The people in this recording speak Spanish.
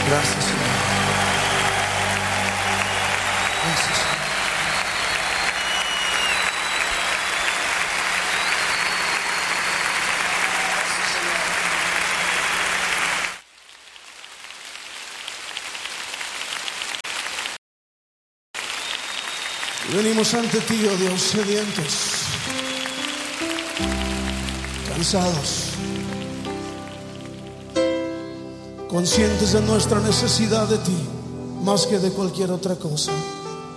Gracias, Señor. Gracias, Señor. Venimos ante ti, oh Dios, sedientos, cansados, conscientes de nuestra necesidad de ti, más que de cualquier otra cosa.